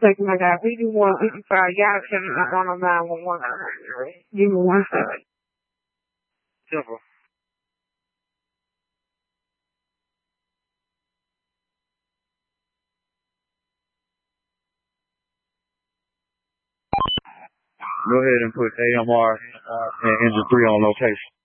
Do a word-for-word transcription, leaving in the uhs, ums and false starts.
Like my God, we do want sorry, y'all can on a nine one one. Give me one second. Simple. Go ahead and put A M R and engine three on location.